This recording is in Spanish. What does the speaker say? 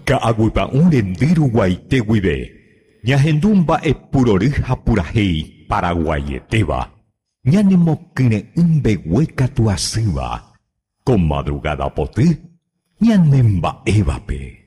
Ka'aguypa'ũ rendy guive. Ñahendúmba epurory hapurahei paraguayetéva. Ñanemokyrẽ'ỹ mbegue katu asýva. Ko madrugada poty ñanemba'évape.